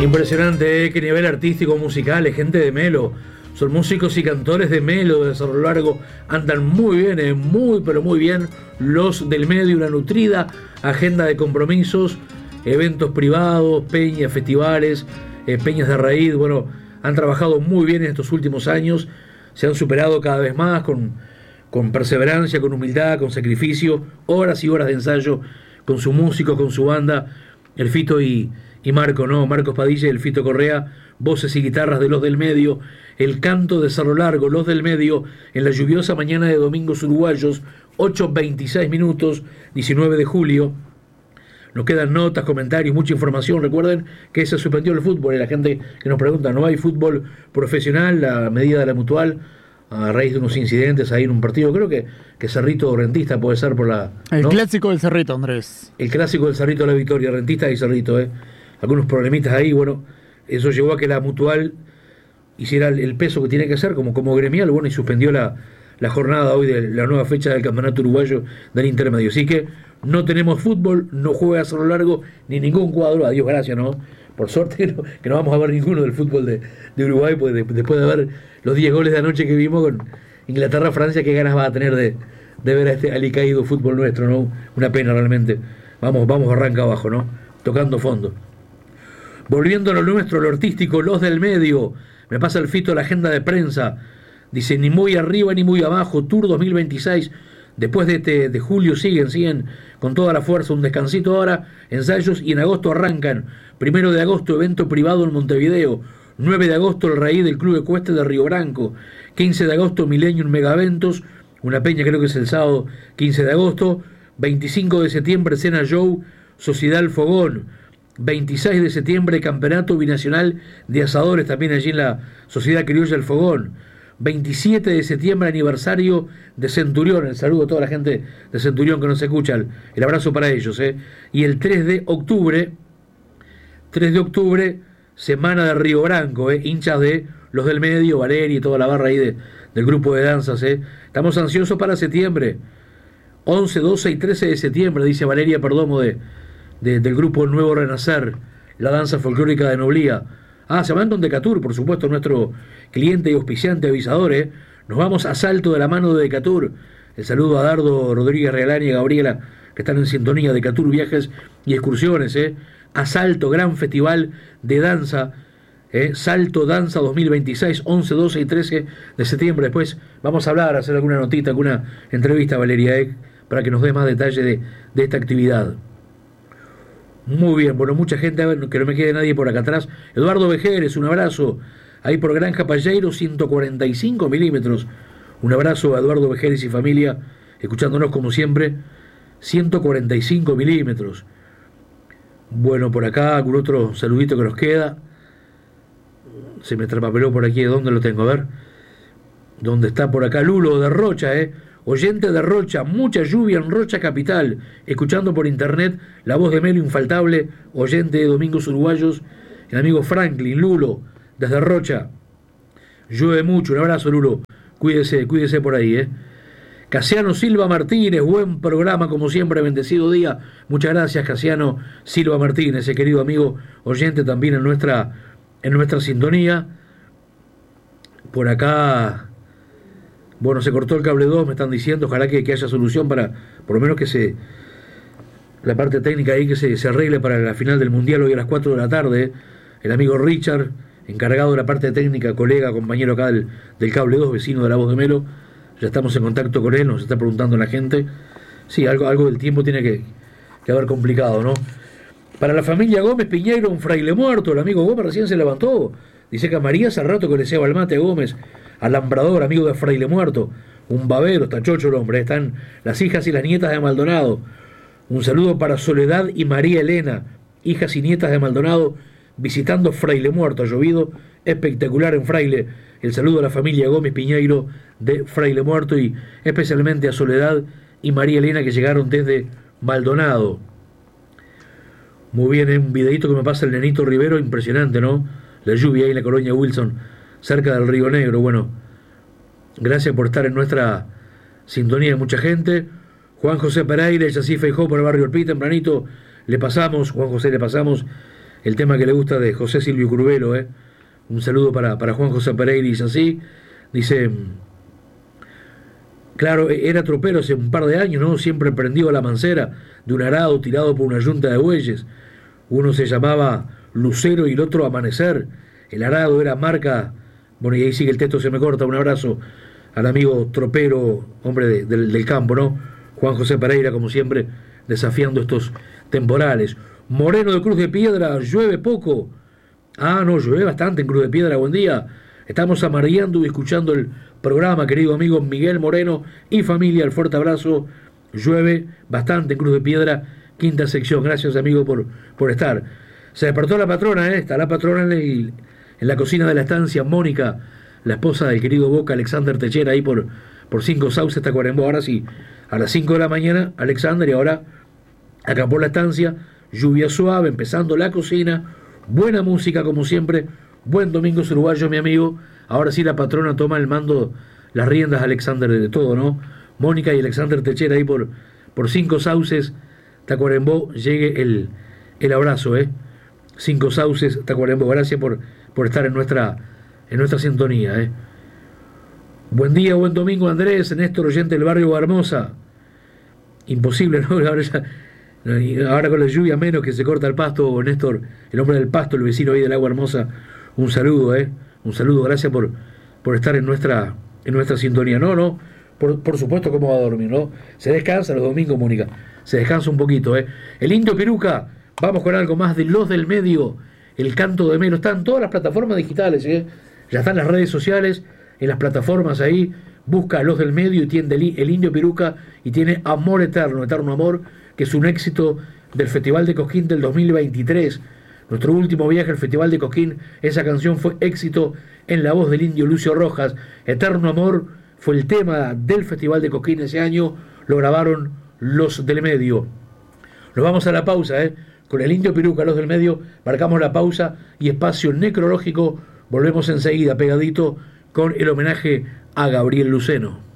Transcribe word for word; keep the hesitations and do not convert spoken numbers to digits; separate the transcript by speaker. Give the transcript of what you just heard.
Speaker 1: Impresionante, ¿eh? Qué nivel artístico musical, es gente de Melo. Son músicos y cantores de Melo, de Cerro Largo. Andan muy bien, eh, muy pero muy bien. Los del medio, una nutrida agenda de compromisos, eventos privados, peñas, festivales, eh, peñas de raíz. Bueno, han trabajado muy bien en estos últimos años. Se han superado cada vez más con, con perseverancia, con humildad, con sacrificio. Horas y horas de ensayo con su músico, con su banda. El Fito y... y Marco, ¿no? Marcos Padilla y el Fito Correa, voces y guitarras de Los del Medio, el canto de Cerro Largo, Los del Medio, en la lluviosa mañana de Domingos Uruguayos, ocho veintiséis minutos, diecinueve de julio. Nos quedan notas, comentarios, mucha información. Recuerden que se suspendió el fútbol y la gente que nos pregunta, ¿no hay fútbol profesional a medida de la Mutual? A raíz de unos incidentes ahí en un partido, creo que, que Cerrito Rentista puede ser por la...
Speaker 2: El
Speaker 1: ¿no?
Speaker 2: clásico del Cerrito, Andrés.
Speaker 1: El clásico del Cerrito de la Victoria, Rentista y Cerrito, ¿eh? Algunos problemitas ahí, bueno, eso llevó a que la Mutual hiciera el peso que tiene que hacer como, como gremial, bueno, y suspendió la, la jornada hoy de la nueva fecha del Campeonato Uruguayo del Intermedio. Así que no tenemos fútbol, no juega a Cerro Largo, ni ningún cuadro, adiós, gracias, ¿no? Por suerte que no, que no vamos a ver ninguno del fútbol de, de Uruguay, pues de, después de ver los diez goles de anoche que vimos con Inglaterra-Francia, qué ganas va a tener de, de ver a este alicaído fútbol nuestro, ¿no? Una pena realmente. Vamos, vamos arranca abajo, ¿no? Tocando fondo. Volviendo a lo nuestro, lo artístico, Los del Medio. Me pasa el Fito la agenda de prensa. Dice, ni muy arriba ni muy abajo, Tour dos mil veintiséis. Después de, este, de julio siguen, siguen con toda la fuerza. Un descansito ahora, ensayos, y en agosto arrancan. Primero de agosto, evento privado en Montevideo. nueve de agosto, el raíz del Club Ecuestre de Río Branco. quince de agosto, Millennium Megaventos. Una peña, creo que es el sábado quince de agosto. veinticinco de septiembre, Cena Show, Sociedad El Fogón. veintiséis de septiembre, Campeonato Binacional de Asadores, también allí en la Sociedad Criolla El Fogón. veintisiete de septiembre, aniversario de Centurión. El saludo a toda la gente de Centurión que nos escucha. El, el abrazo para ellos. ¿eh? Y el tres de octubre, tres de octubre, Semana de Río Branco. ¿eh? Hinchas de Los del Medio, Valeria y toda la barra ahí de, del grupo de danzas. ¿eh? Estamos ansiosos para septiembre. once, doce y trece de septiembre, dice Valeria Perdomo de... De, del grupo Nuevo Renacer, la danza folclórica de Noblía. Ah, se van con Decatur, por supuesto, nuestro cliente y auspiciante avisador, ¿eh? Nos vamos a Salto de la mano de Decatur. El saludo a Dardo Rodríguez Realani y a Gabriela, que están en sintonía. Decatur Viajes y Excursiones, ¿eh? A Salto, gran festival de danza, ¿eh? Salto Danza dos mil veintiséis, once, doce y trece de septiembre. Después vamos a hablar, a hacer alguna notita, alguna entrevista, Valeria, ¿eh? Para que nos dé más detalle de, de esta actividad. Muy bien, bueno, mucha gente, a ver, que no me quede nadie por acá atrás. Eduardo Vejeres, un abrazo. Ahí por Granja Palleiro, ciento cuarenta y cinco milímetros. Un abrazo a Eduardo Vejeres y familia, escuchándonos como siempre. ciento cuarenta y cinco milímetros. Bueno, por acá, algún otro saludito que nos queda. Se me trapapeló por aquí, ¿dónde lo tengo? A ver. ¿Dónde está por acá? Lulo de Rocha, ¿eh? Oyente de Rocha, mucha lluvia en Rocha Capital, escuchando por internet la voz de Melo infaltable, oyente de Domingos Uruguayos, el amigo Franklin, Lulo, desde Rocha. Llueve mucho, un abrazo, Lulo, cuídese, cuídese por ahí, ¿eh? Casiano Silva Martínez, buen programa como siempre, bendecido día. Muchas gracias, Casiano Silva Martínez, ese querido amigo oyente también en nuestra, en nuestra sintonía. Por acá... Bueno, se cortó el cable dos, me están diciendo, ojalá que, que haya solución para, por lo menos que se, la parte técnica ahí que se, se arregle para la final del Mundial hoy a las cuatro de la tarde. El amigo Richard, encargado de la parte técnica, colega, compañero acá del, del cable dos, vecino de la voz de Melo, ya estamos en contacto con él, nos está preguntando la gente. Sí, algo, algo del tiempo tiene que, que haber complicado, ¿no? Para la familia Gómez Piñeiro, un fraile muerto, el amigo Gómez recién se levantó. Dice que a María hace rato que le ceba el mate a Gómez, alambrador, amigo de fraile muerto, un babero, está chocho el hombre, están las hijas y las nietas de Maldonado. Un saludo para Soledad y María Elena, hijas y nietas de Maldonado, visitando Fraile Muerto. Ha llovido espectacular en Fraile. El saludo a la familia Gómez Piñeiro de Fraile Muerto y especialmente a Soledad y María Elena que llegaron desde Maldonado. Muy bien, ¿eh? Un videito que me pasa el nenito Rivero, impresionante, ¿no? La lluvia ahí en la colonia Wilson, cerca del Río Negro. Bueno, gracias por estar en nuestra sintonía, mucha gente. Juan José Pereira, Yací Feijó por el barrio Orpí, tempranito le pasamos, Juan José le pasamos el tema que le gusta de José Silvio Curvelo, ¿eh? Un saludo para, para Juan José Pereira y así. Dice, claro, era tropero hace un par de años, ¿no? Siempre prendido a la mancera de un arado tirado por una yunta de bueyes. Uno se llamaba Lucero y el otro Amanecer. El arado era marca... Bueno, y ahí sigue el texto, se me corta. Un abrazo al amigo tropero, hombre de, del, del campo, ¿no? Juan José Pereira, como siempre, desafiando estos temporales. Moreno de Cruz de Piedra, llueve poco. Ah, no, llueve bastante en Cruz de Piedra, buen día. Estamos amareando y escuchando el programa, querido amigo Miguel Moreno y familia, el fuerte abrazo. Llueve bastante en Cruz de Piedra, quinta sección. Gracias, amigo, por, por estar. Se despertó la patrona, ¿eh? Está la patrona en, el, en la cocina de la estancia, Mónica, la esposa del querido Boca, Alexander Techera, ahí por, por Cinco Sauces, Tacuarembó. Ahora sí, a las cinco de la mañana, Alexander, y ahora acá por la estancia, lluvia suave, empezando la cocina, buena música como siempre, buen domingo uruguayo, mi amigo. Ahora sí la patrona toma el mando, las riendas, Alexander, de todo, ¿no? Mónica y Alexander Techera ahí por, por Cinco Sauces, Tacuarembó, llegue el, el abrazo, ¿eh? Cinco Sauces, Tacuarembó, gracias por, por estar en nuestra, en nuestra sintonía, ¿eh? Buen día, buen domingo, Andrés, Néstor, oyente del barrio Hermosa. Imposible, ¿no? Ahora, ya, ahora con la lluvia menos que se corta el pasto, Néstor, el hombre del pasto, el vecino ahí del Agua Hermosa. Un saludo, ¿eh? Un saludo, gracias por, por estar en nuestra, en nuestra sintonía. No, no, por, por supuesto, ¿cómo va a dormir, no? Se descansa los domingos, Mónica. Se descansa un poquito, ¿eh? El Indio Peruca, vamos con algo más de Los del Medio, el canto de Melo. Están todas las plataformas digitales, ¿eh? Ya están las redes sociales, en las plataformas ahí. Busca Los del Medio y tiene el Indio Peruca y tiene Amor Eterno, Eterno Amor, que es un éxito del Festival de Cosquín del dos mil veintitrés. Nuestro último viaje al Festival de Cosquín, esa canción fue éxito en la voz del indio Lucio Rojas. Eterno Amor fue el tema del Festival de Cosquín ese año, lo grabaron Los del Medio. Nos vamos a la pausa, ¿eh? Con el Indio Peruca, Los del Medio, marcamos la pausa y espacio necrológico. Volvemos enseguida, pegadito, con el homenaje a Gabriel Luceno.